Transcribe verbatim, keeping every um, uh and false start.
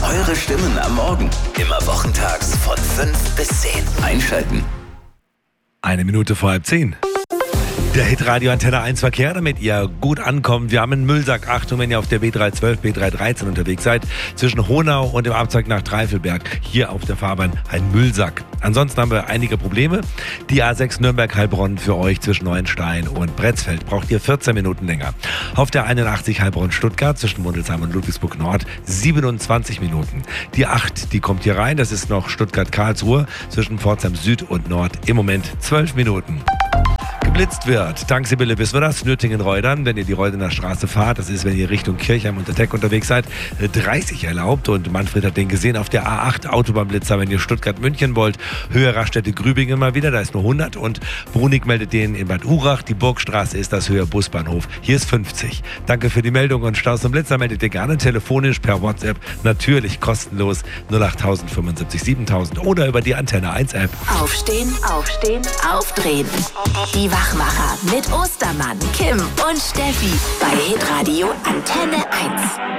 Eure Stimmen am Morgen. Immer wochentags von fünf bis zehn. Einschalten. Eine Minute vor halb zehn. Der Hitradio Antenne eins Verkehr, damit ihr gut ankommt. Wir haben einen Müllsack. Achtung, wenn ihr auf der B dreihundertzwölf, B dreihundertdreizehn unterwegs seid, zwischen Honau und dem Abzweig nach Dreifelberg. Hier auf der Fahrbahn ein Müllsack. Ansonsten haben wir einige Probleme. Die A sechs Nürnberg-Heilbronn für euch zwischen Neuenstein und Bretzfeld. Braucht ihr vierzehn Minuten länger. Auf der einundachtzig Heilbronn-Stuttgart zwischen Mundelsheim und Ludwigsburg-Nord siebenundzwanzig Minuten. Die acht, die kommt hier rein. Das ist noch Stuttgart-Karlsruhe zwischen Pforzheim Süd und Nord. Im Moment zwölf Minuten. Geblitzt wird. Dank Sibylle wissen wir das. Nürtingen-Reudern, wenn ihr die Reudener Straße fahrt, das ist, wenn ihr Richtung Kirchheim und der Teck unterwegs seid, dreißig erlaubt. Und Manfred hat den gesehen auf der A acht Autobahnblitzer, wenn ihr Stuttgart-München wollt. Höhe Raststätte Grübingen mal wieder, da ist nur hundert. Und Brunig meldet den in Bad Urach. Die Burgstraße ist das Höhe Busbahnhof. Hier ist fünfzig. Danke für die Meldung und Staus und Blitzer meldet ihr gerne telefonisch per WhatsApp. Natürlich kostenlos null acht null null fünfundsiebzig siebentausend oder über die Antenne eins App. Aufstehen, aufstehen, aufdrehen. Die Wachmacher mit Ostermann, Kim und Steffi bei Hitradio Antenne eins.